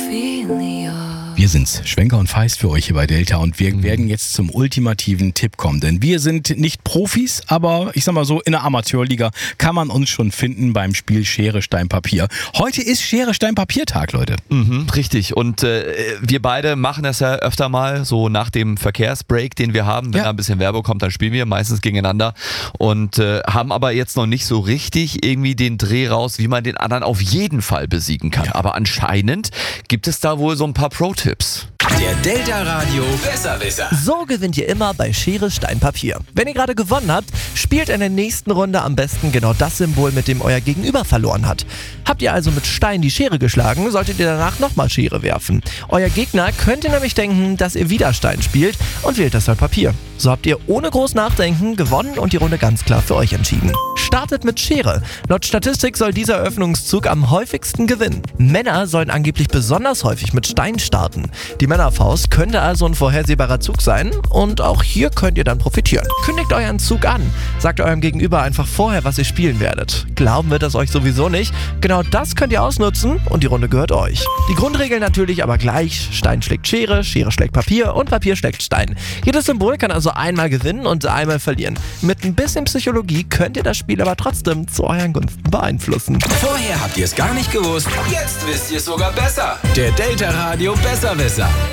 Wir sind's, Schwenker und Feist für euch hier bei Delta und wir werden jetzt zum ultimativen Tipp kommen, denn wir sind nicht Profis, aber ich sag mal so, in der Amateurliga kann man uns schon finden beim Spiel Schere, Stein, Papier. Heute ist Schere, Stein, Papier-Tag, Leute. Richtig, und wir beide machen das ja öfter mal, so nach dem Verkehrsbreak, den wir haben, wenn da ein bisschen Werbung kommt, dann spielen wir meistens gegeneinander und haben aber jetzt noch nicht so richtig irgendwie den Dreh raus, wie man den anderen auf jeden Fall besiegen kann. Ja. Aber anscheinend gibt es da wohl so ein paar Pro-Tipps. Der Delta Radio Besserwisser. So gewinnt ihr immer bei Schere, Stein, Papier. Wenn ihr gerade gewonnen habt, spielt in der nächsten Runde am besten genau das Symbol, mit dem euer Gegenüber verloren hat. Habt ihr also mit Stein die Schere geschlagen, solltet ihr danach nochmal Schere werfen. Euer Gegner könnte nämlich denken, dass ihr wieder Stein spielt und wählt deshalb Papier. So habt ihr ohne groß Nachdenken gewonnen und die Runde ganz klar für euch entschieden. Startet mit Schere. Laut Statistik soll dieser Eröffnungszug am häufigsten gewinnen. Männer sollen angeblich besonders häufig mit Stein starten. Die Männerfaust könnte also ein vorhersehbarer Zug sein und auch hier könnt ihr dann profitieren. Kündigt euren Zug an. Sagt eurem Gegenüber einfach vorher, was ihr spielen werdet. Glauben wir das euch sowieso nicht? Genau das könnt ihr ausnutzen und die Runde gehört euch. Die Grundregeln natürlich aber gleich. Stein schlägt Schere, Schere schlägt Papier und Papier schlägt Stein. Jedes Symbol kann also einmal gewinnen und einmal verlieren. Mit ein bisschen Psychologie könnt ihr das Spiel aber trotzdem zu euren Gunsten beeinflussen. Vorher habt ihr es gar nicht gewusst, jetzt wisst ihr es sogar besser. Der Delta Radio Besserwisser.